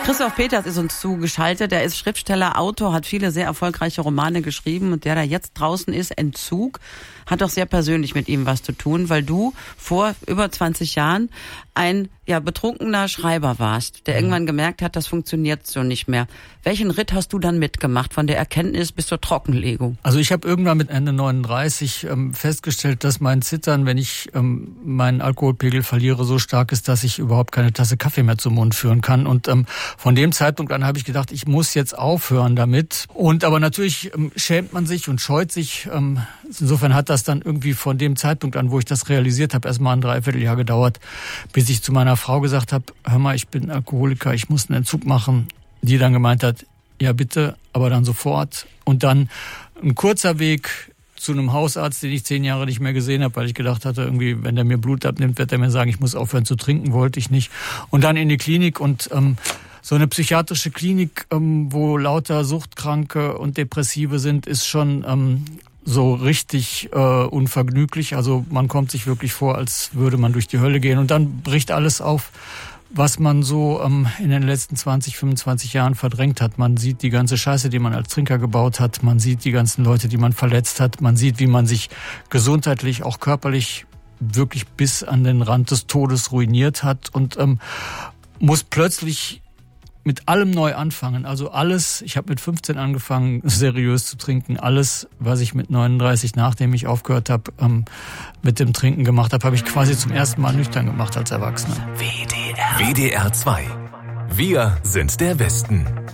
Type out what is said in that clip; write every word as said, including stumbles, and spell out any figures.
Christoph Peters ist uns zugeschaltet. Er ist Schriftsteller, Autor, hat viele sehr erfolgreiche Romane geschrieben und der da jetzt draußen ist, Entzug, hat doch sehr persönlich mit ihm was zu tun, weil du vor über zwanzig Jahren ein ja betrunkener Schreiber warst, der mhm. irgendwann gemerkt hat, das funktioniert so nicht mehr. Welchen Ritt hast du dann mitgemacht, von der Erkenntnis bis zur Trockenlegung? Also ich habe irgendwann mit Ende neununddreißig ähm, festgestellt, dass mein Zittern, wenn ich ähm, meinen Alkoholpegel verliere, so stark ist, dass ich überhaupt keine Tasse Kaffee mehr zum Mund führen kann. Und ähm, von dem Zeitpunkt an habe ich gedacht, ich muss jetzt aufhören damit. Und aber natürlich ähm, schämt man sich und scheut sich. Ähm, insofern hat das dann irgendwie von dem Zeitpunkt an, wo ich das realisiert habe, erst mal ein Dreivierteljahr gedauert, bis ich zu meiner Frau gesagt habe, hör mal, ich bin Alkoholiker, ich muss einen Entzug machen. Die dann gemeint hat, ja bitte, aber dann sofort. Und dann ein kurzer Weg zu einem Hausarzt, den ich zehn Jahre nicht mehr gesehen habe, weil ich gedacht hatte, irgendwie, wenn der mir Blut abnimmt, wird er mir sagen, ich muss aufhören zu trinken, wollte ich nicht. Und dann in die Klinik und ähm, so eine psychiatrische Klinik, ähm, wo lauter Suchtkranke und Depressive sind, ist schon ähm, so richtig äh, unvergnüglich. Also man kommt sich wirklich vor, als würde man durch die Hölle gehen. Und dann bricht alles auf, was man so ähm, in den letzten zwanzig, fünfundzwanzig Jahren verdrängt hat. Man sieht die ganze Scheiße, die man als Trinker gebaut hat. Man sieht die ganzen Leute, die man verletzt hat. Man sieht, wie man sich gesundheitlich, auch körperlich wirklich bis an den Rand des Todes ruiniert hat und ähm, muss plötzlich mit allem neu anfangen. Also alles, ich habe mit fünfzehn angefangen, seriös zu trinken. Alles, was ich mit neununddreißig, nachdem ich aufgehört habe, ähm, mit dem Trinken gemacht habe, habe ich quasi zum ersten Mal nüchtern gemacht als Erwachsener. W D R. W D R zwei. Wir sind der Westen.